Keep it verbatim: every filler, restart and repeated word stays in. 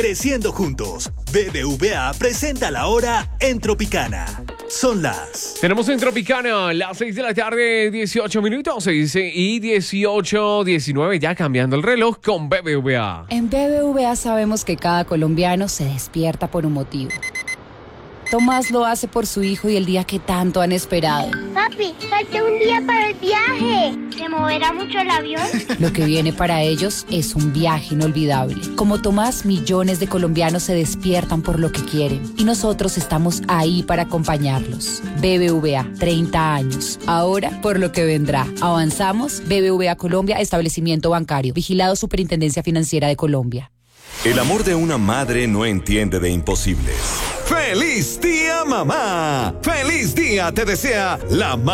Creciendo juntos. B B V A presenta la hora en Tropicana. Son las... Tenemos en Tropicana las seis de la tarde, dieciocho minutos, seis y dieciocho, diecinueve, ya cambiando el reloj con B B V A. En B B V A sabemos que cada colombiano se despierta por un motivo. Tomás lo hace por su hijo y el día que tanto han esperado. Papi, falta un día para el viaje. ¿Se moverá mucho el avión? Lo que viene para ellos es un viaje inolvidable. Como Tomás, millones de colombianos se despiertan por lo que quieren y nosotros estamos ahí para acompañarlos. B B V A, treinta años. Ahora, por lo que vendrá. Avanzamos. B B V A Colombia, establecimiento bancario. Vigilado Superintendencia Financiera de Colombia. El amor de una madre no entiende de imposibles. ¡Feliz día, mamá! ¡Feliz día te desea la mamá!